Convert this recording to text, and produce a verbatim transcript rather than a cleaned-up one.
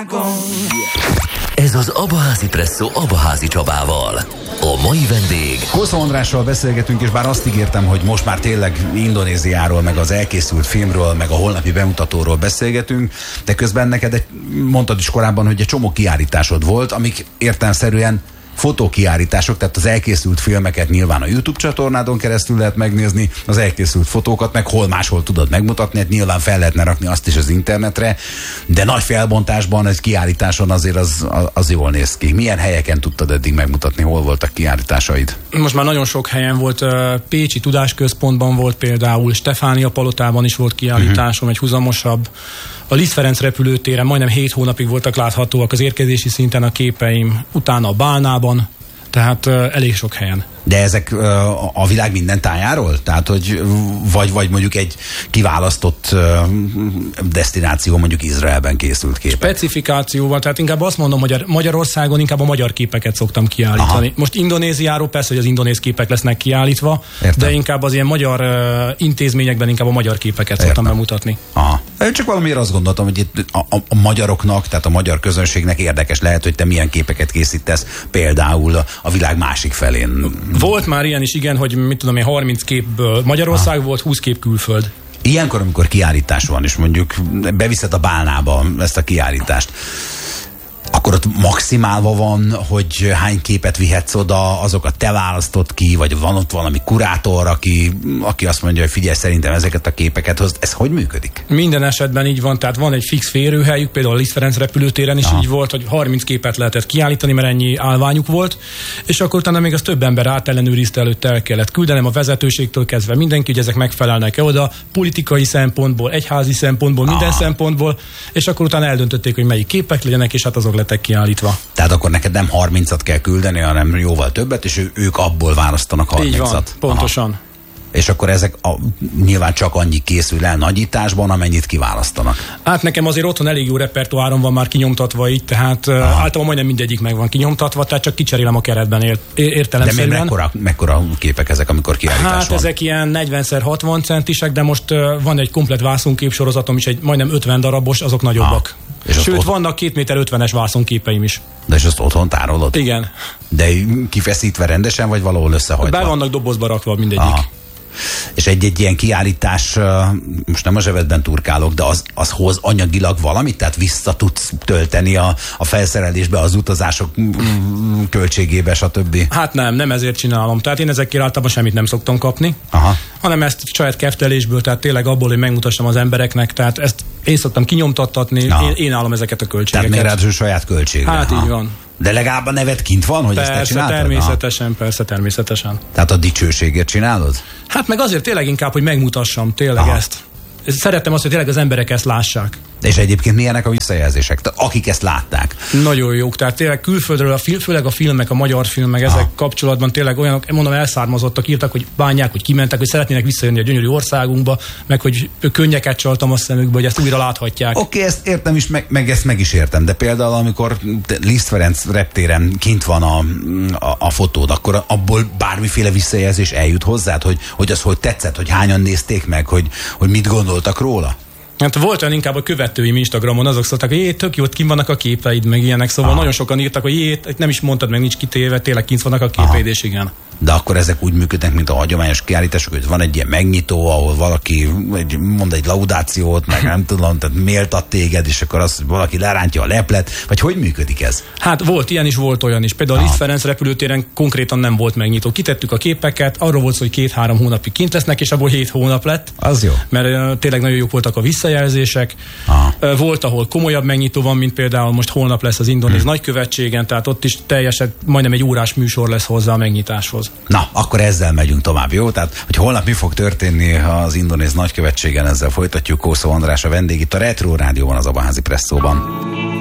világon. Ez az Abaházi Presszó Abaházi Csabával. A mai vendég... Kósa Andrással beszélgetünk, és bár azt ígértem, hogy most már tényleg Indonéziáról, meg az elkészült filmről, meg a holnapi bemutatóról beszélgetünk, de közben neked mondtad is korábban, hogy egy csomó kiállításod volt, amik értelemszerűen fotókiállítások, tehát az elkészült filmeket nyilván a YouTube csatornádon keresztül lehet megnézni, az elkészült fotókat meg hol máshol tudod megmutatni, hát nyilván fel lehetne rakni azt is az internetre, de nagy felbontásban egy kiállításon azért az, az jól néz ki. Milyen helyeken tudtad eddig megmutatni, hol voltak kiállításaid? Most már nagyon sok helyen volt, Pécsi Tudásközpontban volt például, Stefánia Palotában is volt kiállításom, uh-huh. egy huzamosabb. A Liszt Ferenc repülőtéren majdnem hét hónapig voltak láthatóak az érkezési szinten a képeim, utána a Bálnában, tehát uh, elég sok helyen. De ezek uh, a világ minden tájáról? Tehát, hogy vagy, vagy mondjuk egy kiválasztott uh, desztináció, mondjuk Izraelben készült képek? Specifikációval, tehát inkább azt mondom, hogy Magyarországon inkább a magyar képeket szoktam kiállítani. Aha. Most Indonéziáról persze, hogy az indonéz képek lesznek kiállítva, értem. De inkább az ilyen magyar uh, intézményekben inkább a magyar képeket értem. Szoktam bemutatni. Aha. Én csak valamiért azt gondoltam, hogy itt a, a, a magyaroknak, tehát a magyar közönségnek érdekes lehet, hogy te milyen képeket készítesz, például a világ másik felén. Volt már ilyen is, igen, hogy mit tudom én, harminc képből Magyarország ha. volt, húsz kép külföld. Ilyenkor, amikor kiállítás van, és mondjuk beviszed a Bálnába ezt a kiállítást, akkor ott maximálva van, hogy hány képet vihetsz oda, azokat te választod ki, vagy van ott valami kurátor, aki, aki azt mondja, hogy figyelj, szerintem ezeket a képeket hozd. Ez hogy működik? Minden esetben így van, tehát van egy fix férőhelyük, például a Liszt Ferenc repülőtéren is aha. így volt, hogy harminc képet lehetett kiállítani, mert ennyi állványuk volt, és akkor utána még az több ember átellenőrizte, előtt el kellett küldenem a vezetőségtől kezdve mindenki, hogy ezek megfelelnek-e oda, politikai szempontból, egyházi szempontból, minden aha. szempontból, és akkor utána eldöntötték, hogy melyik képek legyenek, és hát azok lettek kiállítva. Tehát akkor neked nem harmincat kell küldeni, hanem jóval többet, és ő, ők abból választanak harmincat. Így van, pontosan. Aha. És akkor ezek a, nyilván csak annyi készül el nagyításban, amennyit kiválasztanak. Hát nekem azért otthon elég jó repertoárom van már kinyomtatva így, tehát aha. általában majdnem mindegyik meg van kinyomtatva, tehát csak kicserélem a keretben ért, értelemszerűen. De még mekkora, mekkora képek ezek, amikor kiállítás hát van? Ezek ilyen negyven szer hatvan centisek, de most uh, van egy komplet vászonkép sorozatom is, egy majdnem ötven darabos, azok nagyobbak. És sőt, ott... vannak két méter ötvenes vászonképeim is. De és azt otthon tárolod? Igen. De kifeszítve rendesen, vagy valahol összehajtva? Be vannak dobozba rakva mindegyik. Aha. És egy-egy ilyen kiállítás, most nem a zsebedben turkálok, de az, az hoz anyagilag valamit? Tehát vissza tudsz tölteni a, a felszerelésbe, az utazások költségébe, stb.? Hát nem, nem ezért csinálom. Tehát én ezekkel általában semmit nem szoktam kapni, aha. hanem ezt saját keftelésből, tehát tényleg abból, hogy megmutassam az embereknek, tehát ezt én szoktam kinyomtattatni, én, én állom ezeket a költségeket. Tehát még ráadásul saját költségre. Hát aha. így van. De legalább a neved kint van, hogy persze, ezt te csináltad? Természetesen, aha. persze, természetesen. Tehát a dicsőségért csinálod? Hát meg azért tényleg inkább, hogy megmutassam tényleg aha. ezt. Szerettem azt, hogy tényleg az emberek ezt lássák. És egyébként milyenek a visszajelzések? Akik ezt látták? Nagyon jók. Tehát tényleg külföldről, a fil, főleg a filmek, a magyar filmek, ezek aha. kapcsolatban tényleg olyanok, mondom, elszármazottak, írtak, hogy bánják, hogy kimentek, hogy szeretnének visszajönni a gyönyörű országunkba, meg hogy könnyeket csaltam a szemükbe, hogy ezt újra láthatják. Oké, okay, ezt értem is, meg, meg ezt meg is értem, de például amikor Liszt Ferenc reptéren kint van a, a, a fotód, akkor abból bármiféle visszajelzés eljut hozzád, hogy, hogy az hogy tetszett, hogy hányan nézték meg, hogy, hogy mit gondoltak róla? Hát volt olyan inkább a követőim Instagramon, azok szóltak, hogy jé, tök jó, ott kint vannak a képeid, meg ilyenek, szóval aha. nagyon sokan írtak, hogy jé, nem is mondtad, meg nincs kitéve, tényleg kint vannak a képeid, és igen. De akkor ezek úgy működnek, mint a hagyományos kiállítások, hogy van egy ilyen megnyitó, ahol valaki egy, mond egy laudációt, meg nem tudom, tehát méltat téged, és akkor az, valaki lerántja a leplet, vagy hogy működik ez? Hát volt ilyen is, volt olyan is. Például a Liszt Ferenc repülőtéren konkrétan nem volt megnyitó. Kitettük a képeket, arról volt szó, hogy két-három hónapig kint lesznek, és abból hét hónap lett. Az jó. Mert uh, tényleg nagyon jók voltak a visszajelzések. Uh, volt, ahol komolyabb megnyitó van, mint például most holnap lesz az indonéz hmm. nagykövetségen, tehát ott is teljesen majdnem egy órás műsor lesz hozzá a megnyitáshoz. Na, akkor ezzel megyünk tovább, jó? Tehát, hogy holnap mi fog történni az indonéz nagykövetségen, ezzel folytatjuk. Kósa András a vendég itt a Retro Rádióban, az Abaházi Presszóban.